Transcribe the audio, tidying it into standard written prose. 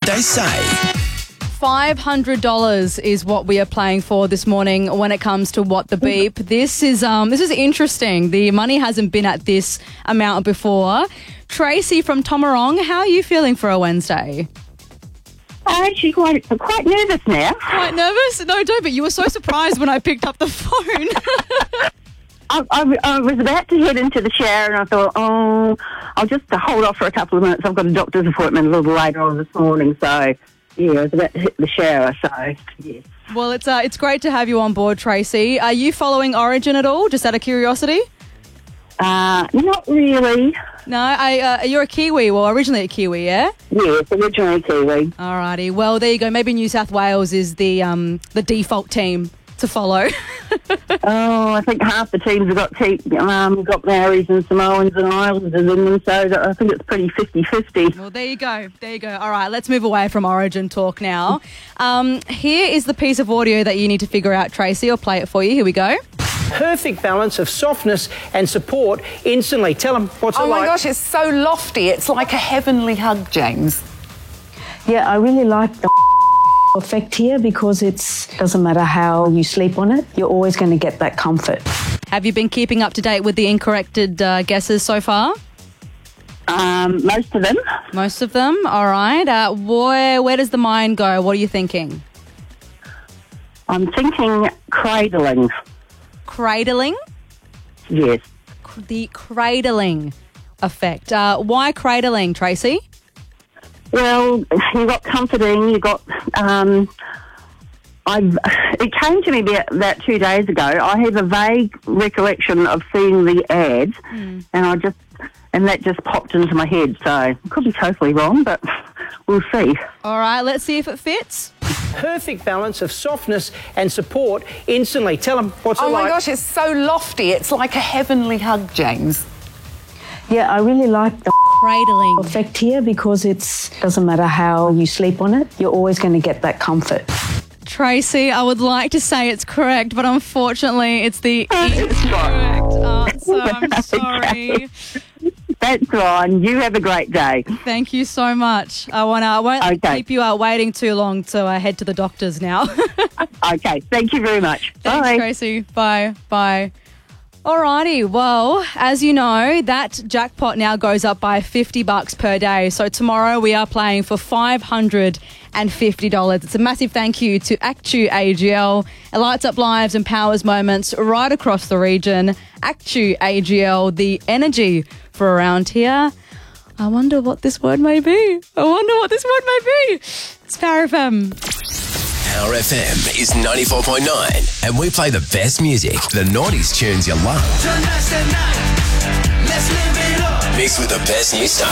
they say. $500 is what we are playing for this morning when it comes to What the Beep. This is interesting. The money hasn't been at this amount before. Tracy from Tomarong, how are you feeling for a Wednesday? I'm actually quite nervous now. Quite nervous? No, don't be. You were so surprised when I picked up the phone. I was about to head into the shower and I thought, I'll just hold off for a couple of minutes. I've got a doctor's appointment a little later on this morning, so yeah, I was about to hit the shower, so yes. Well, it's great to have you on board, Tracy. Are you following Origin at all, just out of curiosity? Not really. No, you're a Kiwi. Well, originally a Kiwi, yeah? Yes, originally Kiwi. Alrighty. Well, there you go. Maybe New South Wales is the default team to follow. I think half the teams have got Maoris and Samoans and Islanders in them, so I think it's pretty 50-50. Well, there you go. All right, let's move away from Origin talk now. Here is the piece of audio that you need to figure out, Tracy. I'll play it for you. Here we go. Perfect balance of softness and support instantly. Tell them what's it like. Oh my gosh, it's so lofty. It's like a heavenly hug, James. Yeah, I really like the effect here because it doesn't matter how you sleep on it, you're always going to get that comfort. Have you been keeping up to date with the incorrected guesses so far? Most of them. Most of them? All right. Where does the mind go? What are you thinking? I'm thinking cradling. Cradling? Yes. The cradling effect. Why cradling, Tracy? Well, you got comforting, you got, it came to me about 2 days ago. I have a vague recollection of seeing the ad and that just popped into my head. So I could be totally wrong, but we'll see. All right, let's see if it fits. Perfect balance of softness and support instantly. Tell them what's it like. Oh my gosh, it's so lofty. It's like a heavenly hug, James. Yeah, I really like the Cradling effect here because it doesn't matter how you sleep on it, you're always going to get that comfort. Tracy, I would like to say it's correct, but unfortunately it's the incorrect answer. I'm sorry. That's fine. You have a great day. Thank you so much. I won't keep you waiting too long, so I head to the doctors now. Okay, thank you very much. Thanks, Bye. Tracy. Bye. Alrighty, well, as you know, that jackpot now goes up by $50 per day. So tomorrow we are playing for $550. It's a massive thank you to Actu AGL. It lights up lives and powers moments right across the region. Actu AGL, the energy for around here. I wonder what this word may be. It's Power FM. Power FM is 94.9 and we play the best music, the noughties tunes you love. Mixed with the best new stuff.